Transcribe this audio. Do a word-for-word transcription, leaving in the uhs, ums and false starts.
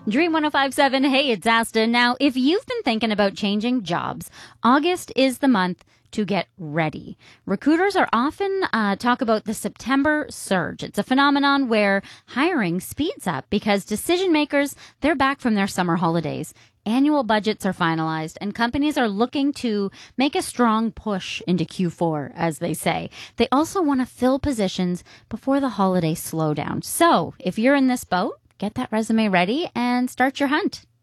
Dream one oh five point seven, hey, it's Asta. Now, if you've been thinking about changing jobs, August is the month to get ready. Recruiters are often uh, talk about the September surge. It's a phenomenon where hiring speeds up because decision makers, they're back from their summer holidays. Annual budgets are finalized and companies are looking to make a strong push into Q four, as they say. They also want to fill positions before the holiday slowdown. So if you're in this boat, get that resume ready and start your hunt.